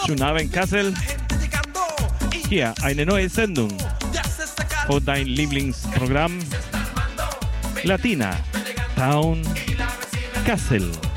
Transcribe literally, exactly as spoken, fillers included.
Schönen Abend, Kassel. Hier eine neue Sendung von dein Lieblingsprogramm Latina Town Kassel.